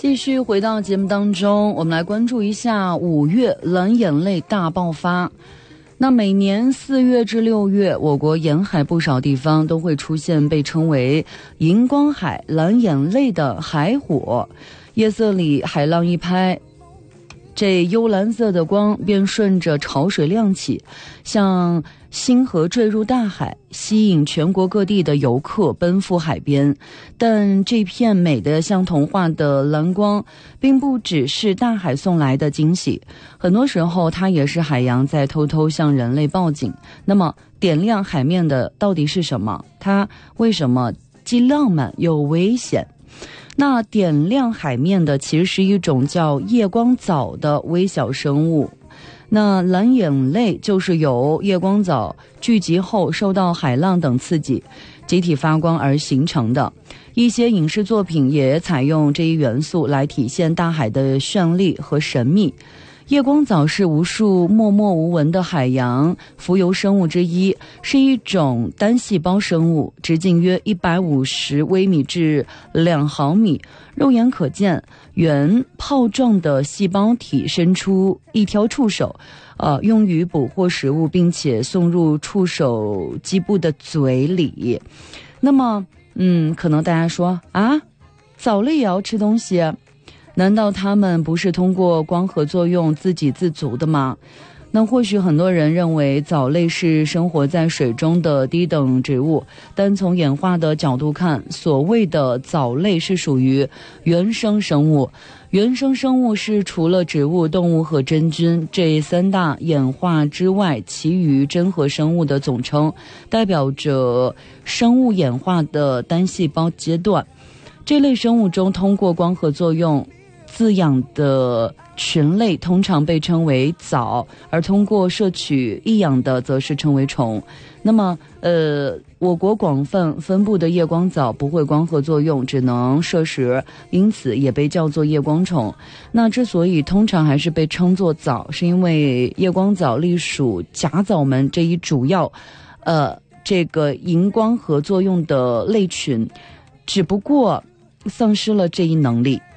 继续回到节目当中，我们来关注一下5月蓝眼泪大爆发。那每年4月至6月，我国沿海不少地方都会出现被称为荧光海、蓝眼泪的海火。夜色里海浪一拍，这幽蓝色的光便顺着潮水亮起，像星河坠入大海，吸引全国各地的游客奔赴海边。但这片美得像童话的蓝光并不只是大海送来的惊喜，很多时候它也是海洋在偷偷向人类报警。那么点亮海面的到底是什么？它为什么既浪漫又危险？那点亮海面的其实是一种叫夜光藻的微小生物。那蓝眼泪就是由夜光藻聚集后受到海浪等刺激，集体发光而形成的。一些影视作品也采用这一元素来体现大海的绚丽和神秘。夜光藻是无数默默无闻的海洋浮游生物之一，是一种单细胞生物，直径约150微米至2毫米，肉眼可见，圆泡状的细胞体伸出一条触手，用于捕获食物，并且送入触手基部的嘴里。那么，可能大家说啊，藻类也要吃东西？难道它们不是通过光合作用自给自足的吗？那或许很多人认为藻类是生活在水中的低等植物，但从演化的角度看，所谓的藻类是属于原生生物。原生生物是除了植物、动物和真菌这3大演化之外，其余真核生物的总称，代表着生物演化的单细胞阶段。这类生物中通过光合作用滋养的群类通常被称为藻，而通过摄取异养的则是称为虫。那么我国广泛分布的夜光藻不会光合作用，只能摄食，因此也被叫做夜光虫。那之所以通常还是被称作藻，是因为夜光藻隶属甲藻门这一主要这个荧光合作用的类群，只不过丧失了这一能力。